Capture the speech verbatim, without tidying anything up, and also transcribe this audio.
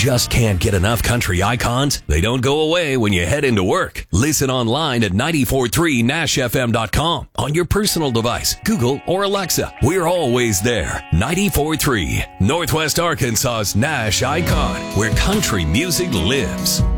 just can't get enough country icons? They don't go away when you head into work. Listen online at nine four three nash f m dot com on your personal device, Google or Alexa. We're always there. nine four three, Northwest Arkansas's Nash Icon, where country music lives.